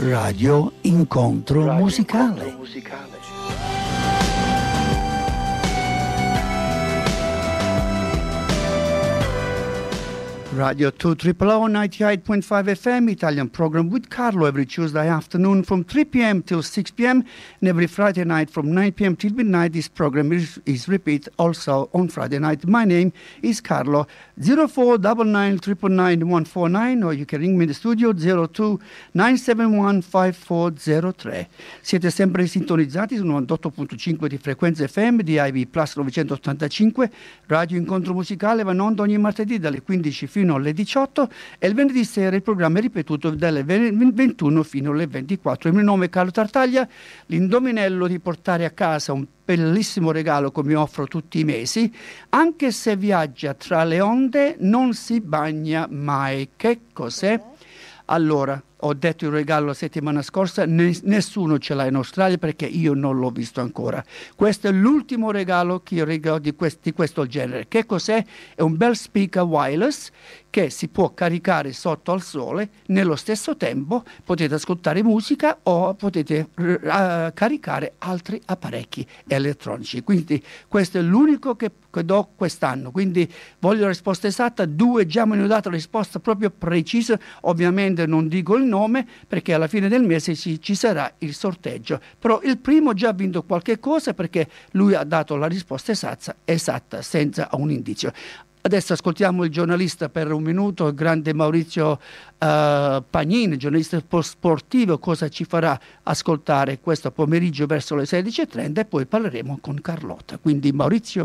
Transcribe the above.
Radio Incontro Musicale. Radio 2 98.5 FM Italian program with Carlo every Tuesday afternoon from 3 p.m. till 6 p.m. and every Friday night from 9 p.m. till midnight. This program is repeat also on Friday night. My name is Carlo. 0499999149 or you can ring me in the studio 02-971-5403. Siete sempre sintonizzati su 98.5 di frequenza FM di IB Plus 985. Radio Incontro Musicale va in onda ogni martedì dalle 15 fino alle 18 e il venerdì sera il programma è ripetuto dalle 21 fino alle 24. Il mio nome è Carlo Tartaglia, l'indovinello di portare a casa un bellissimo regalo che mi offro tutti i mesi, anche se viaggia tra le onde non si bagna mai. Che cos'è? Allora, ho detto il regalo la settimana scorsa, nessuno ce l'ha in Australia perché io non l'ho visto ancora. Questo è l'ultimo regalo che io regalo di questo genere. Che cos'è? È un bel speaker wireless che si può caricare sotto al sole, nello stesso tempo potete ascoltare musica o potete caricare altri apparecchi elettronici. Quindi questo è l'unico che do quest'anno. Quindi voglio la risposta esatta, 2 già mi hanno dato la risposta proprio precisa, ovviamente non dico il nome perché alla fine del mese ci sarà il sorteggio, però il primo già ha vinto qualche cosa perché lui ha dato la risposta esatta senza un indizio. Adesso ascoltiamo il giornalista per un minuto, il grande Maurizio Pagnin, giornalista sportivo, cosa ci farà ascoltare questo pomeriggio verso le 16:30 e poi parleremo con Carlotta. Quindi Maurizio.